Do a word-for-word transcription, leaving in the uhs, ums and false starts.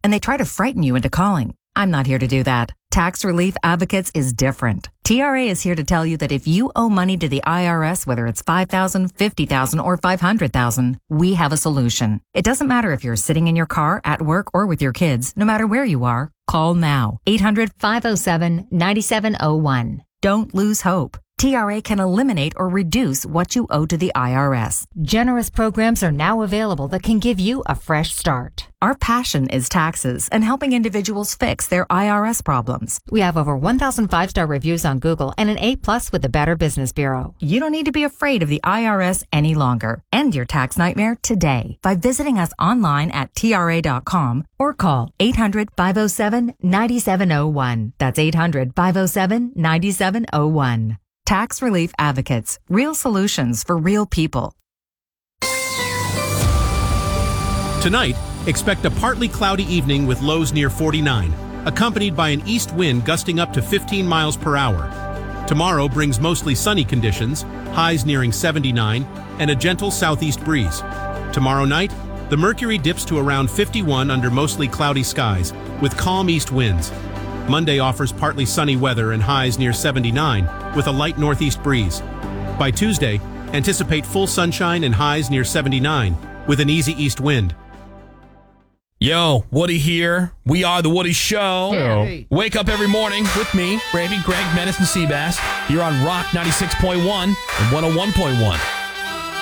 and they try to frighten you into calling. I'm not here to do that. Tax Relief Advocates is different. T R A is here to tell you that if you owe money to the I R S, whether it's five thousand dollars, fifty thousand dollars, or five hundred thousand dollars, we have a solution. It doesn't matter if you're sitting in your car, at work, or with your kids. No matter where you are, call now. eight hundred, five oh seven, nine seven oh one. Don't lose hope. T R A can eliminate or reduce what you owe to the I R S. Generous programs are now available that can give you a fresh start. Our passion is taxes and helping individuals fix their I R S problems. We have over one thousand five-star reviews on Google and an A plus with the Better Business Bureau. You don't need to be afraid of the I R S any longer. End your tax nightmare today by visiting us online at T R A dot com or call eight hundred, five oh seven, nine seven oh one. That's eight hundred, five oh seven, nine seven oh one. Tax Relief Advocates. Real solutions for real people. Tonight, expect a partly cloudy evening with lows near forty-nine, accompanied by an east wind gusting up to fifteen miles per hour. Tomorrow brings mostly sunny conditions, highs nearing seventy-nine, and a gentle southeast breeze. Tomorrow night, the mercury dips to around fifty-one under mostly cloudy skies, with calm east winds. Monday offers partly sunny weather and highs near seventy-nine, with a light northeast breeze. By Tuesday, anticipate full sunshine and highs near seventy-nine, with an easy east wind. Yo, Woody here. We are The Woody Show. Hey. Wake up every morning with me, Ravi, Greg, Menace, and Seabass, here on Rock ninety-six point one and one oh one point one.